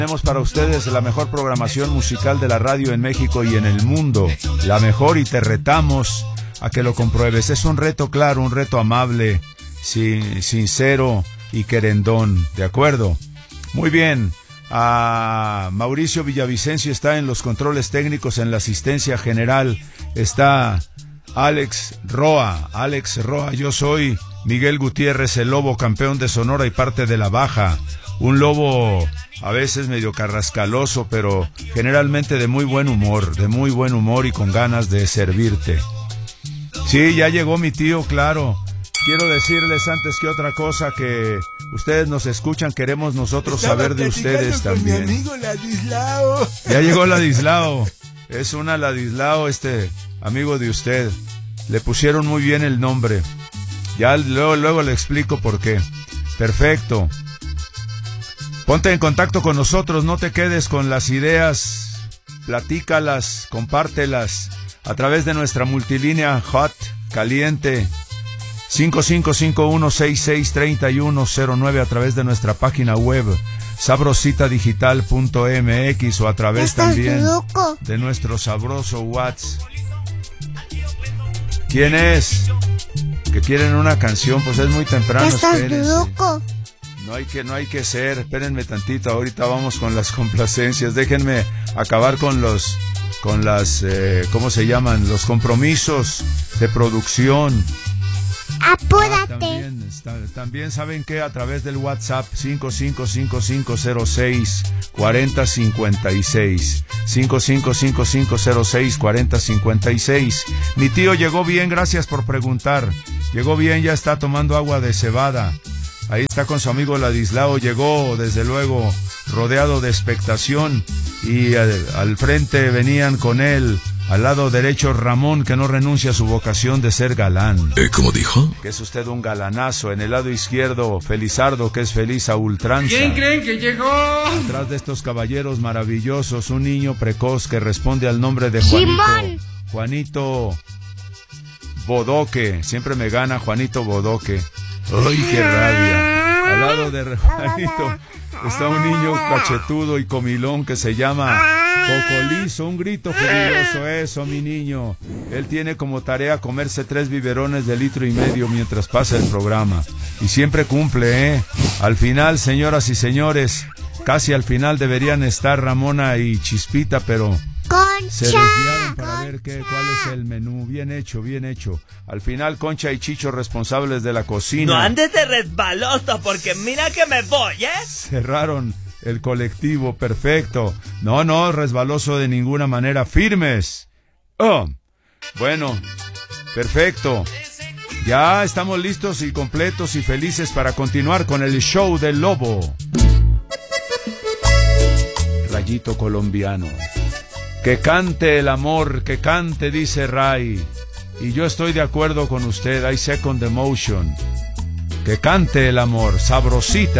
Tenemos para ustedes la mejor programación musical de la radio en México y en el mundo. La mejor, y te retamos a que lo compruebes. Es un reto claro, un reto amable, sincero y querendón. ¿De acuerdo? Muy bien. Mauricio Villavicencio está en los controles técnicos, en la asistencia general. Está Alex Roa. Yo soy Miguel Gutiérrez, el Lobo, campeón de Sonora y parte de la Baja. Un lobo a veces medio carrascaloso, pero generalmente de muy buen humor y con ganas de servirte. Sí, ya llegó mi tío, claro. Quiero decirles antes que otra cosa que ustedes nos escuchan, queremos nosotros saber de ustedes también. Mi amigo Ladislao. Ya llegó Ladislao. Es una Ladislao, amigo de usted. Le pusieron muy bien el nombre. Ya luego le explico por qué. Perfecto. Ponte en contacto con nosotros, no te quedes con las ideas, platícalas, compártelas a través de nuestra multilínea hot, caliente, 5551663109, a través de nuestra página web sabrositadigital.mx, o a través también de nuestro sabroso WhatsApp. ¿Quién es? Que quieren una canción, pues es muy temprano, espérense. No hay que ser, espérenme tantito, ahorita vamos con las complacencias, déjenme acabar con las, ¿cómo se llaman? Los compromisos de producción. Apúrate. También saben que a través del WhatsApp 5555064056, 5555064056. Mi tío llegó bien, gracias por preguntar. Llegó bien, ya está tomando agua de cebada. Ahí está con su amigo Ladislao, llegó desde luego rodeado de expectación, y al frente venían con él, al lado derecho Ramón, que no renuncia a su vocación de ser galán. ¿Cómo dijo? Que es usted un galanazo. En el lado izquierdo, Felizardo, que es feliz a ultranza. ¿Quién creen que llegó? Atrás de estos caballeros maravillosos, un niño precoz que responde al nombre de Juanito Bodoque. Siempre me gana Juanito Bodoque. ¡Ay, qué rabia! Al lado de Juanito está un niño cachetudo y comilón que se llama Cocolizo. Un grito jubiloso, eso, mi niño. Él tiene como tarea comerse 3 biberones de 1,5 litros mientras pasa el programa. Y siempre cumple, ¿eh? Al final, señoras y señores, casi al final deberían estar Ramona y Chispita, pero se desviaron para ver cuál es el menú. Bien hecho, bien hecho. Al final, Concha y Chicho, responsables de la cocina. No andes de resbaloso, porque mira que me voy, ¿eh? Cerraron el colectivo, perfecto. No, resbaloso de ninguna manera, firmes. Oh, bueno, perfecto. Ya estamos listos y completos y felices para continuar con el show del Lobo. Rayito colombiano. Que cante el amor, que cante, dice Ray. Y yo estoy de acuerdo con usted, I second the motion. Que cante el amor, sabrosita.